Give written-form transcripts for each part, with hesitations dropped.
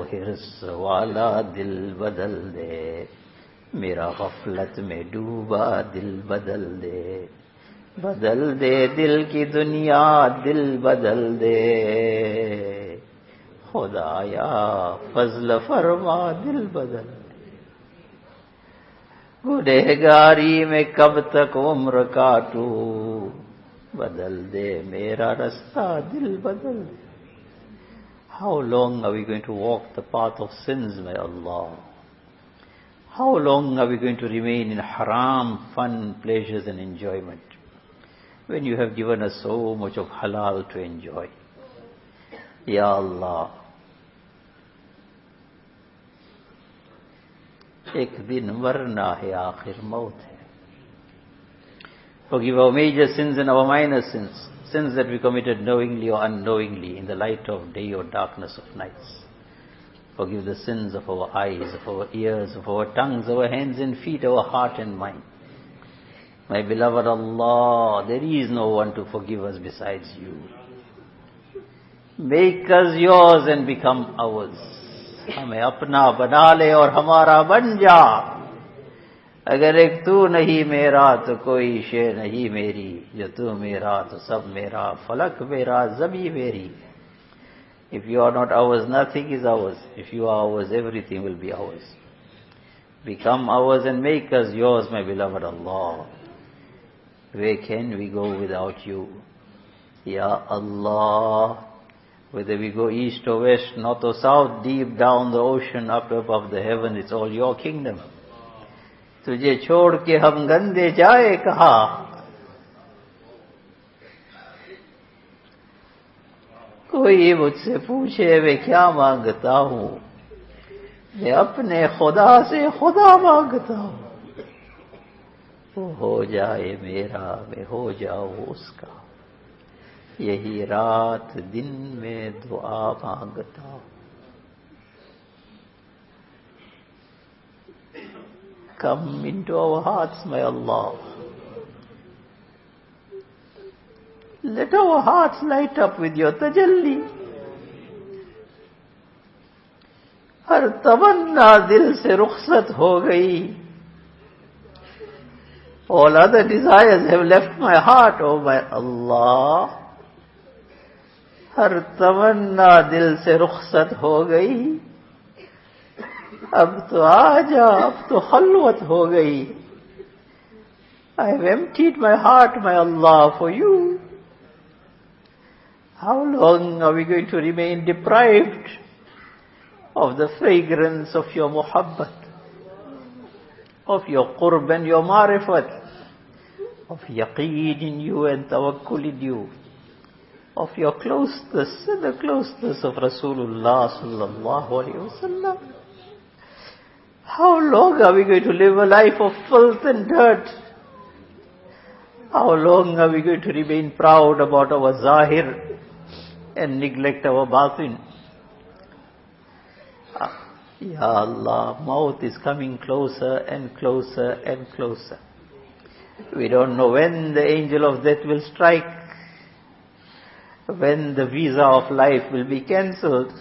हिर्स वाला दिल बदल दे, मेरा गफलत में डूबा दिल बदल दे, बदल दे दिल की दुनिया, दिल बदल दे, खुदाया फजल फरमा दिल बदल दे। गुनहगारी में कब तक उम्र काटूं, बदल दे मेरा रास्ता, दिल बदल दे। How long are we going to walk the path of sins, my Allah? How long are we going to remain in haram, fun, pleasures and enjoyment, when you have given us so much of halal to enjoy? Ya Allah, एक दिन मरना है, आखिर मौत है. Forgive our major sins and our minor sins, sins that we committed knowingly or unknowingly, in the light of day or darkness of nights. Forgive the sins of our eyes, of our ears, of our tongues, our hands and feet, our heart and mind. My beloved Allah, there is no one to forgive us besides you. Make us yours and become ours. हमें अपना बना ले और हमारा बन जा. अगर एक तू नहीं मेरा तो कोई शे नहीं मेरी, जो तू मेरा तो सब मेरा, फलक मेरा ज़मी मेरी. If you are not ours, nothing is ours. If you are ours, everything will be ours. Become ours and make us yours, my beloved Allah. Where can we go without you? Ya Allah, whether we go east or west, north or south, deep down the ocean, up above the heaven, it's all your kingdom. तुझे छोड़ के हम गंदे जाए कहाँ. कोई मुझसे पूछे मैं क्या मांगता हूँ, मैं अपने खुदा से खुदा मांगता हूँ. वो हो जाए मेरा, मैं हो जाऊँ उसका, यही रात दिन में दुआ मांगता हूँ. Come into our hearts, my Allah. Let our hearts light up with your tajalli. हर तमन्ना दिल से रुखसत हो गई. All other desires have left my heart, oh my Allah. हर तमन्ना दिल से रुखसत हो गई. अब तो आजा, अब तो खलवत हो गई. I have emptied my heart, my Allah, for you. How long are we going to remain deprived of the fragrance of your muhabbat, of your qurb and your marifat, of yaqeen in you and tawakkul in you, of your closeness and the closeness of Rasulullah sallallahu alayhi wa sallam? How long are we going to live a life of filth and dirt? How long are we going to remain proud about our zahir and neglect our batin? Ya Allah, maut is coming closer and closer and closer. We don't know when the angel of death will strike, when the visa of life will be cancelled.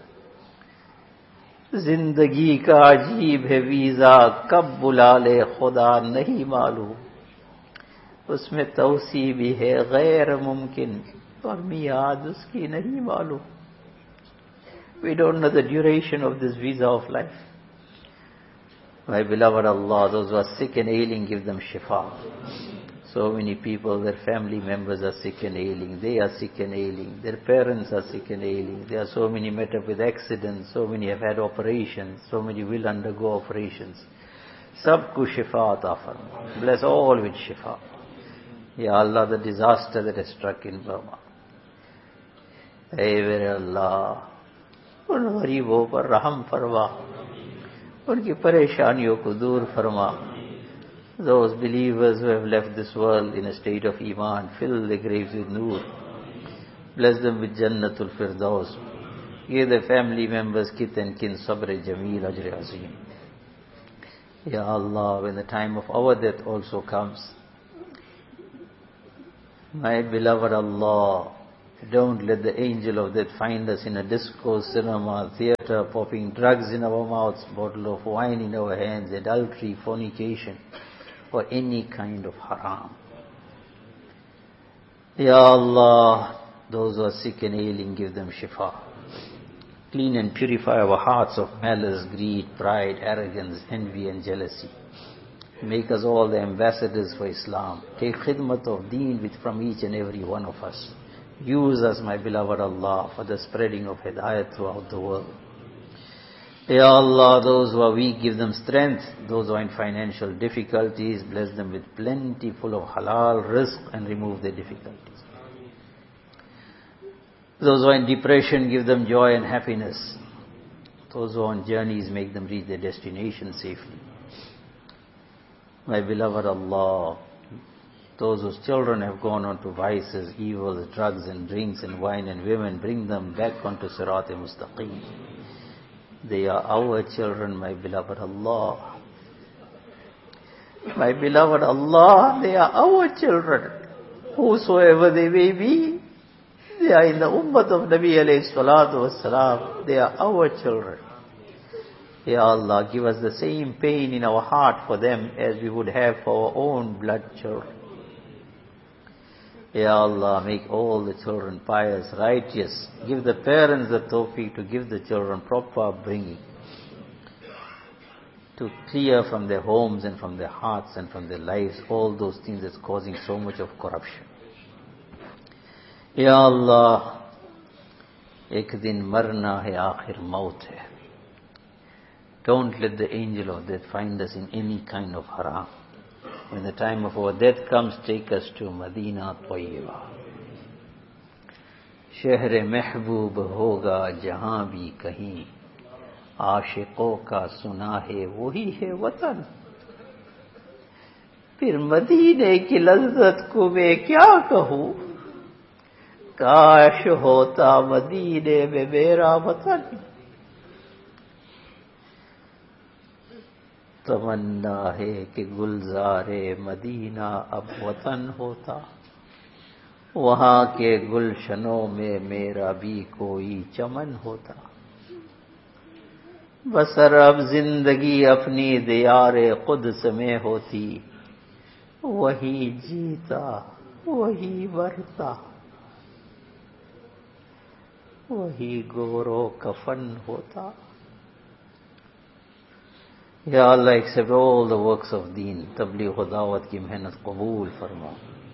जिंदगी का अजीब है visa, कब बुला ले खुदा नहीं मालूम. उसमें तौसी भी है गैर मुमकिन, और मियाद उसकी नहीं मालूम. We don't know the duration of this visa of life. My beloved Allah, those who are sick and ailing, give them shifa. So many people, their family members are sick and ailing. They are sick and ailing. Their parents are sick and ailing. There are so many met up with accidents. So many have had operations. So many will undergo operations. Sabku shifa ata farma. Bless all with shifa. Ya Allah, the disaster that has struck in Burma. Hey, very Allah, उन गरीबों पर रहम फरमा, उनकी परेशानियों को दूर फरमा. Those believers who have left this world in a state of Iman, fill their graves with Noor. Bless them with Jannatul Firdaus. Give their family members, kith and kin, sabr jameel, ajr azim. Ya Allah, when the time of our death also comes, my beloved Allah, Don't let the angel of death find us in a disco, cinema, theater, popping drugs in our mouths, bottle of wine in our hands, adultery, fornication, or any kind of haram. Ya Allah, those who are sick and ailing, give them shifa. Clean and purify our hearts of malice, greed, pride, arrogance, envy and jealousy. Make us all the ambassadors for Islam. Take khidmat of deen from each and every one of us. Use us, my beloved Allah, for the spreading of hidayat throughout the world. Ya Allah, those who are weak, give them strength. Those who are in financial difficulties, bless them with plenty full of halal, rizq, and remove their difficulties. Those who are in depression, give them joy and happiness. Those who are on journeys, make them reach their destination safely. My beloved Allah, those whose children have gone on to vices, evils, drugs and drinks and wine and women, bring them back onto Sirat-e-Mustaqim. They are our children, my beloved Allah. My beloved Allah, they are our children. Whosoever they may be, they are in the ummah of Nabi alayhi salatu wassalam. They are our children. Ya Allah, give us the same pain in our heart for them as we would have for our own blood children. Ya Allah, make all the children pious, righteous. Give the parents the tawfiq to give the children proper upbringing, to clear from their homes and from their hearts and from their lives all those things that's causing so much of corruption. Ya Allah, ek din marna hai, aakhir maut hai. Don't let the angel of death find us in any kind of haram. When the time of our death comes, take us to Madina Tayyiba. Shehr mehboob hoga jahan bhi kahin, aashiqon ka suna hai wahi hai watan. फिर मदीने की लज्जत को मैं क्या कहूँ, काश होता मदीने में मेरा वतन. तमन्ना है कि गुलजारे मदीना अब वतन होता, वहाँ के गुलशनों में मेरा भी कोई चमन होता. बसर अब जिंदगी अपनी दियारे कुद्स में होती, वही जीता वही मरता, वही गोरो कफन होता. Ya Allah, accept all the works of deen, tabligh wa dawat ki mehnat qabul farma.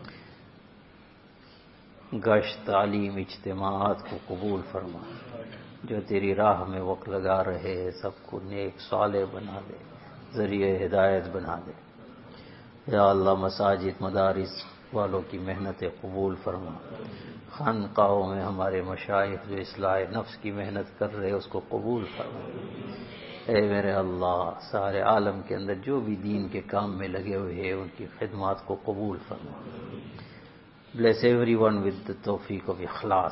Gasht, तालीम, इज्तिमात को कबूल फरमा. जो तेरी राह में वक्त लगा रहे सबको नेक साले बना दे, जरिए हिदायत बना दे. या अल्लाह, मसाजिद मदारिस वालों की मेहनत कबूल फरमा. खानकाहों में हमारे मशाइख जो इस्लाह नफ्स की मेहनत कर रहे उसको कबूल फरमा. ऐ मेरे अल्लाह, सारे आलम के अंदर जो भी दीन के काम में लगे हुए हैं उनकी खिदमत को कबूल फरमा. Bless everyone with the tawfiq of ikhlas.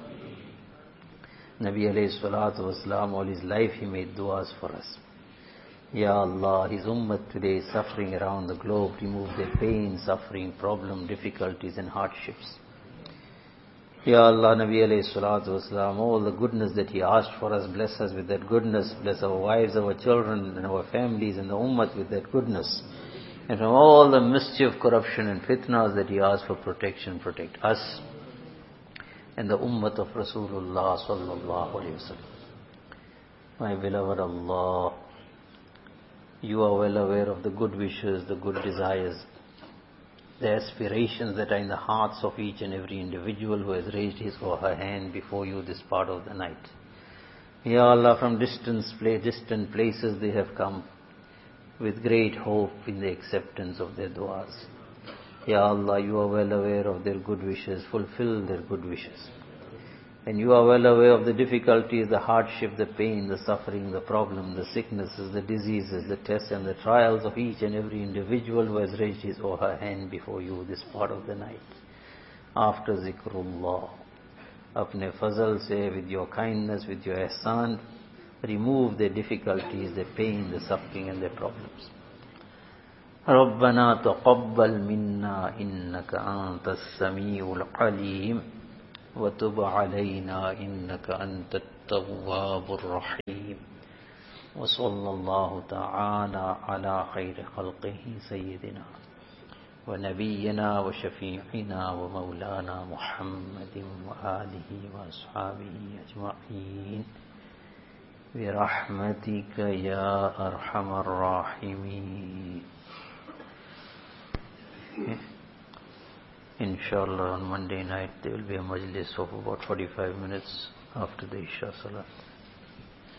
Nabi alayhi salatu wasalam, all his life he made du'as for us. Ya Allah, his ummah today is suffering around the globe. Remove their pain, suffering, problem, difficulties and hardships. Ya Allah, Nabi alayhi salatu wasalam, all the goodness that he asked for us, bless us with that goodness. Bless our wives, our children and our families and the ummah with that goodness. And from all the mischief, corruption and fitnas that he asked for protection, protect us and the ummah of Rasulullah sallallahu alayhi wa sallam. My beloved Allah, you are well aware of the good wishes, the good desires, the aspirations that are in the hearts of each and every individual who has raised his or her hand before you this part of the night. Ya Allah, from distant places they have come with great hope in the acceptance of their du'as. Ya Allah, you are well aware of their good wishes. Fulfill their good wishes. And you are well aware of the difficulties, the hardship, the pain, the suffering, the problem, the sicknesses, the diseases, the tests and the trials of each and every individual who has raised his or her hand before you this part of the night. After zikrullah, apne fazal se, with your kindness, with your ihsan, remove their difficulties, their pain, the suffering and their problems. ربنا تقبل منا إنك أنت السميع العليم वतुब अलैना इन्नका अंतत तव्वाबुर रहीम। वसल्लल्लाहु तआला अला खैर खल्क़िही सय्यिदिना व नबिय्यिना व शफीइना व मौलाना मुहम्मदिन व आलिहि व अस्हाबिही अजमईन बिरहमतिक या अरहमर राहिमीन। Inshallah, on Monday night there will be a majlis of about 45 minutes after the Isha Salah.